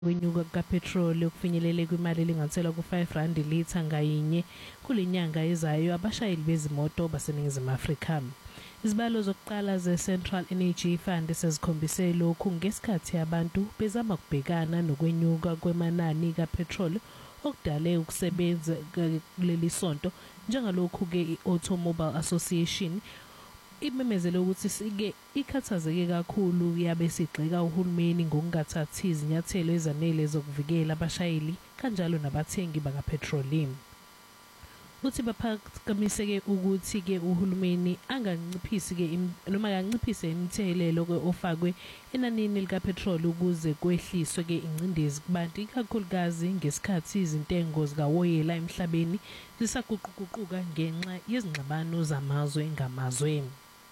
Kwenyuka kapetrol okufinyelele kwimali elinganiselwa ku-R5 ilitha ngayinye kulenyanga ezayo abashayeli bezimoto baseNingizimu Afrika. Izibalo zokuqala ze-Central Energy Fund sezikhombise lokhu ngesikhathi abantu bezama ukubhekana nokwenyuka kwemanani kapetrol okudale ukusebenza kuleli sonto njengalokhu-ke i-Automobile Association imemezele ukuthi sike ikhathazeke kakhulu yabe sigxeka uhulumeni ngokungathathi izinyathelo ezanele zokuvikela abashayeli kanjalo nabathengi bakapetrolini. Uthi baphakamiseke ukuthi-ke uhulumeni anganciphisi-ke noma anganciphise imithelelo ofakwe enanini likapetrol ukuze kwehliswe-ke ingcindezi kubantu ikakhulukazi ngesikhathi izintengo zikawoyela emhlabeni zisaguquguquka ngenxa yezingxabano zamazwe ngamazwe.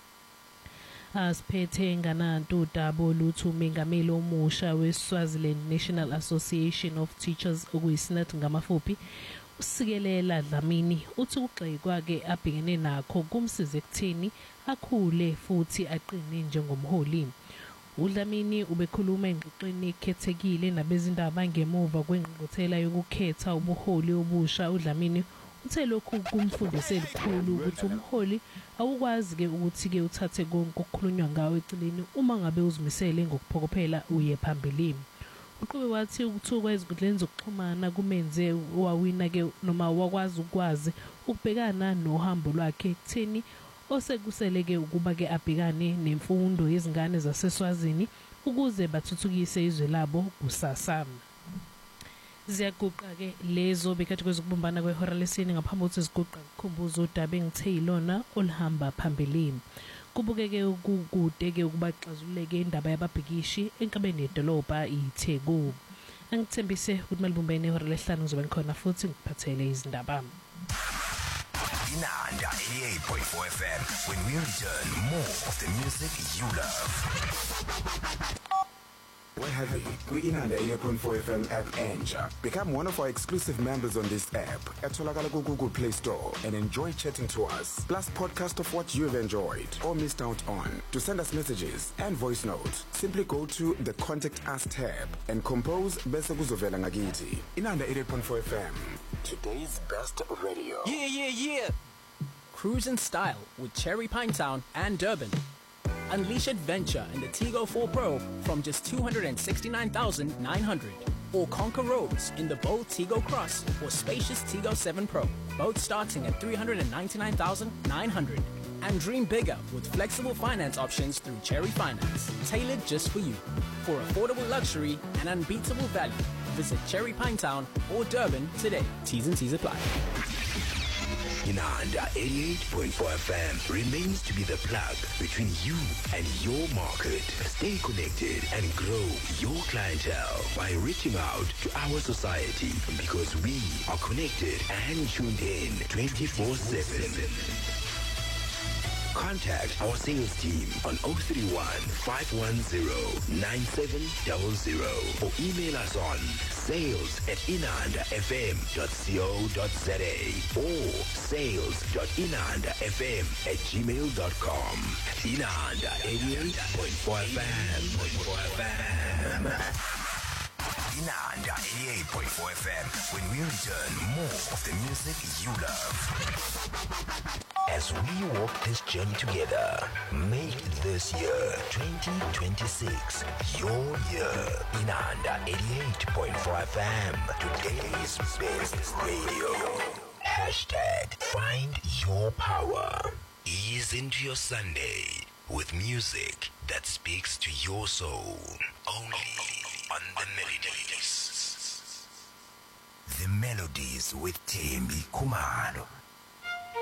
Asiphethe ngananto udaba lutho umengameli omusha weSwaziland National Association of Teachers okuyiSNAT ngamafuphi uSikelela Dlamini uthi ukugxekwa-ke abhekene nakho kumsiza ekutheni akhule futhi aqine njengomholi. uDlamini ubekhuluma engxoxweni ekhethekile nabezindaba ngemuva kwengqungquthela yokukhetha ubuholi obusha. uDlamini uthe lokhu kumfundise elikhulu ukuthi umholi awukwazi-ke ukuthi-ke uthathe konke okukhulunywa ngawo eceleni uma ngabe uzimisele ngokuphokophela uye phambili. Uqhube wathi ukuthuka ezinkundleni zokuxhumana kumenze wawina-ke noma wakwazi ukubhekana nohambo lwakhe ekutheni osekuseleke ukuba-ke abhekane nemfundo yezingane zaseSwazini ukuze bathuthukise izwe labo kusasa. Ziyaguqa-ke lezo bekhathi kwezokubumbana kwehora lesine ngaphambi kokuthi ziguqa kukhumbuza udaba engithe yilona olihamba phambili. Kubukeke ukukude-ke ukuba xazululeke indaba yababhikishi enkabeni yedolobha iTheku. Angithembise ukuthi malibumbene ihora lesihlanu ngizobe ngikhona futhi ngikuphathele izindaba. Inanda 88.4 FM. When we return, more of the music you love. We're heavy. We Inanda 88.4 FM app Enja. Become one of our exclusive members on this app at Tolakala Google Play Store and enjoy chatting to us. Plus podcast of what you've enjoyed or missed out on. To send us messages and voice notes, simply go to the Contact Us tab and compose Bese Kuzovela Ngakiti. Inanda 88.4 FM. Today's best radio. Yeah. Cruise in style with Cherry Pine Town and Durban. Unleash adventure in the Tigo 4 Pro from just $269,900. Or conquer roads in the bold Tigo Cross or spacious Tigo 7 Pro, both starting at $399,900. And dream bigger with flexible finance options through Cherry Finance, tailored just for you. For affordable luxury and unbeatable value, visit Cherry Pine Town or Durban today. T's and C's apply. Inanda 88.4 FM remains to be the plug between you and your market. Stay connected and grow your clientele by reaching out to our society because we are connected and tuned in 24/7. Contact our sales team on 031 510 9700 or email us on sales@inandafm.co.za or sales.inandafm@gmail.com. Inanda 88.4 FM. Inanda 88.4 FM. When we return, more of the music you love. As we walk this journey together, make this year 2026 your year. Inanda 88.4 FM, today's best radio. #Find your power. Ease into your Sunday with music that speaks to your soul. Only on the Melodies. The Melodies with Thembi Khumalo.